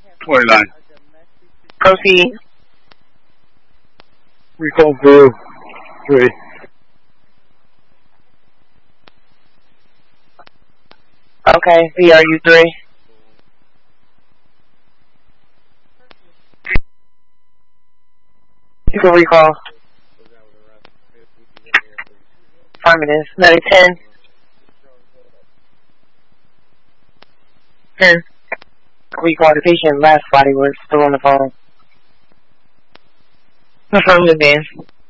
29. Proceed. Recall for 3. Okay, VRU 3. You can recall. Affirmative. Medic 10. 10. Recall the patient last while he was still on the phone. Affirmative, man.